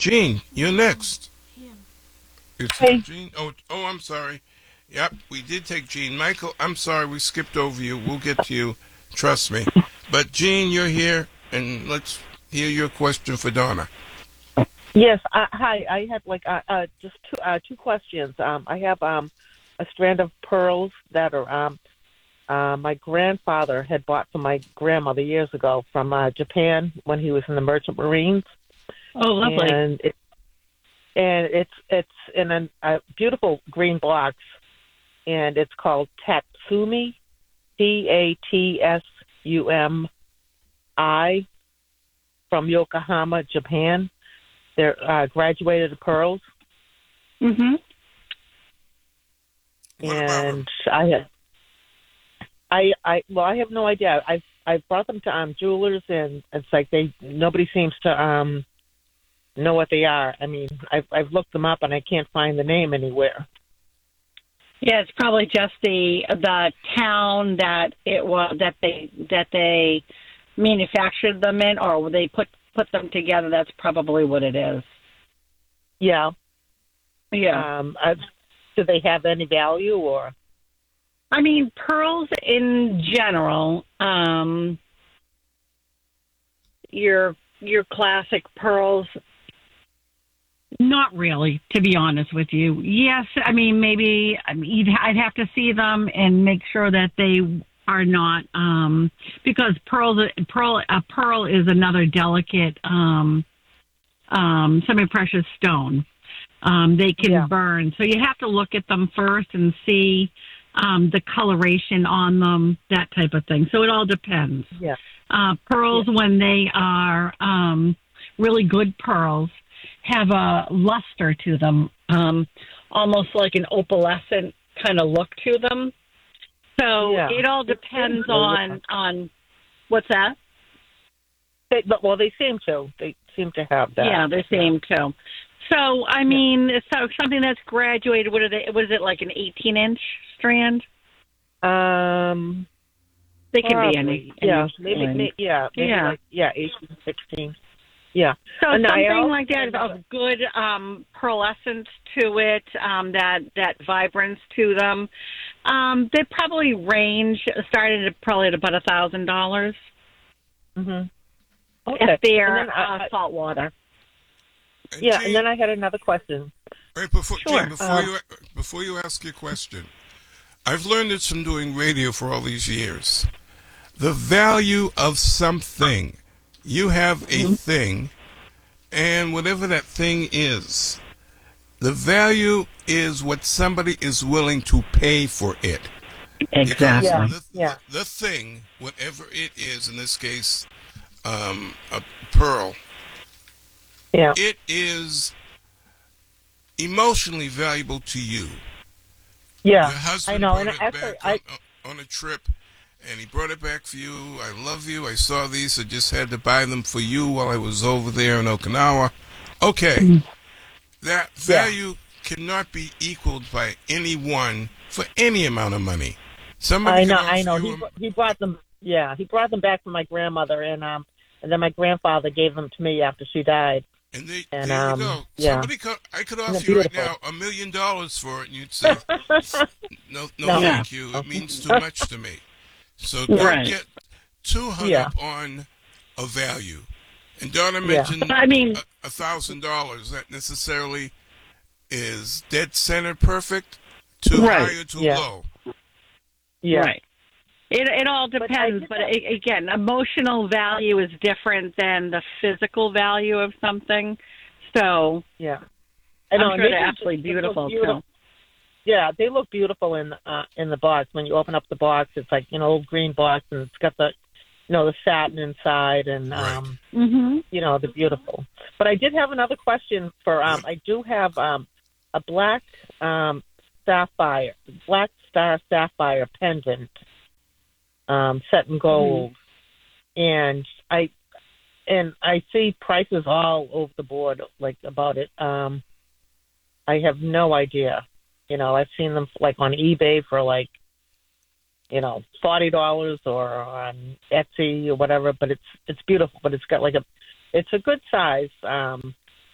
Gene, you're next. It's Hey. not Gene. Oh, I'm sorry. Yep, we did take Gene. Michael, I'm sorry we skipped over you. We'll get to you. Trust me. But Gene, you're here, and let's hear your question for Donna. Yes. Hi. I had just two questions. I have a strand of pearls that are my grandfather had bought from my grandmother years ago from Japan when he was in the Merchant Marines, Oh, lovely. and it's in a beautiful green box, and it's called Tatsumi, Tatsumi, from Yokohama, Japan. They're graduated pearls, Mm-hmm. What about them? and I have no idea. I've brought them to jewelers, and it's like nobody seems to know what they are. I mean, I've looked them up, and I can't find the name anywhere. Yeah, it's probably just the town that it was that they manufactured them in, or they put them together. That's probably what it is. Yeah. Yeah. Do they have any value or? I mean, pearls in general, your classic pearls, not really, to be honest with you. Yes, I mean, maybe I'd have to see them and make sure that they are not, because a pearl is another delicate, semi-precious stone. They can burn. So you have to look at them first and see the coloration on them, that type of thing. So it all depends. Yeah. Pearls, when they are really good pearls, have a luster to them, almost like an opalescent kind of look to them. So it all depends on what's that? They seem to. They seem to have that. Yeah, they seem to. So, I mean, so something that's graduated, what is it, like an 18-inch strand? They can Probably. be any Maybe 18, 16. Yeah. So And something like that, a good pearlescence to it, that vibrance to them. They probably range, started at probably at about $1,000. Mm-hmm. If they're saltwater. Yeah, Gene, and then I had another question. right Sure. Gene, before you ask your question, I've learned this from doing radio for all these years. The value of something. You have a thing, and whatever that thing is, the value is what somebody is willing to pay for it. Exactly. The thing, whatever it is, in this case, a pearl, it is emotionally valuable to you. Yeah, Your husband I know. brought And it actually, back on a trip, and he brought it back for you. I love you. I saw these. I just had to buy them for you while I was over there in Okinawa. Okay. That value cannot be equaled by anyone for any amount of money. Somebody I know. He brought them. Yeah, he brought them back from my grandmother, and then my grandfather gave them to me after she died. And there And you go. yeah. I could offer Isn't you it right now $1 million for it, and you'd say, no, thank you. It means too much to me. So don't get too hung up on a value. And Donna mentioned $1,000. That necessarily is dead center perfect, too high or too low. Yeah. Right. It all depends, but again, emotional value is different than the physical value of something. So I know, I'm sure they're absolutely beautiful too. Yeah, they look beautiful in the box. When you open up the box, it's like old green box, and it's got the the satin inside, and they're beautiful. But I did have another question for I do have a black star sapphire pendant. Set in gold, and I see prices all over the board about it. I have no idea. I've seen them on eBay for $40 or on Etsy or whatever. But it's beautiful. But it's got it's a good size.